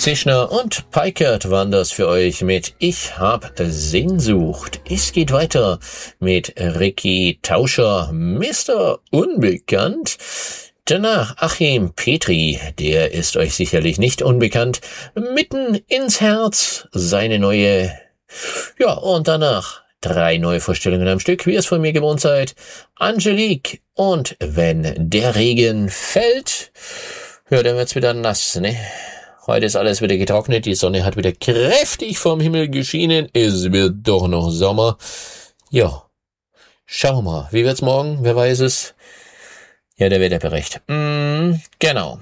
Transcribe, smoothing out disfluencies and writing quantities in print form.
Zischner und Peikert waren das für euch mit Ich hab Sehnsucht. Es geht weiter mit Ricky Tauscher, Mr. Unbekannt. Danach Achim Petri, der ist euch sicherlich nicht unbekannt. Mitten ins Herz, seine neue. Ja, und danach 3 Neuvorstellungen am Stück, wie ihr es von mir gewohnt seid. Angelique und Wenn der Regen fällt. Ja, dann wird's wieder nass, ne? Heute ist alles wieder getrocknet, die Sonne hat wieder kräftig vom Himmel geschienen, es wird doch noch Sommer. Ja, schauen wir mal, wie wird's morgen, wer weiß es? Ja, der Wetterbericht. Genau.